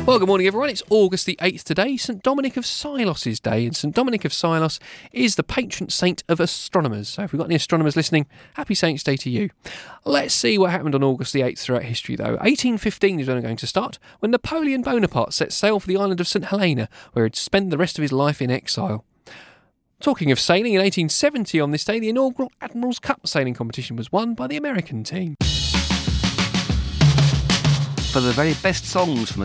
Well, good morning, everyone. It's August the 8th today, St Dominic of Silos' day, and St Dominic of Silos is the patron saint of astronomers. So if we've got any astronomers listening, happy Saints' Day to you. Let's see what happened on August the 8th throughout history, though. 1815 is when I'm going to start, when Napoleon Bonaparte set sail for the island of St Helena, where he'd spend the rest of his life in exile. Talking of sailing, in 1870 on this day, the inaugural Admiral's Cup sailing competition was won by the American team. For the very best songs from